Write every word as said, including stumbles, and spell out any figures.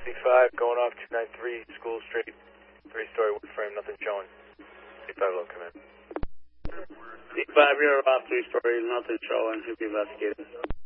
C-five going off two ninety-three School Street, three-story wood frame, nothing showing. C-five will come in. C-five, you're off three stories, nothing showing, should be investigated.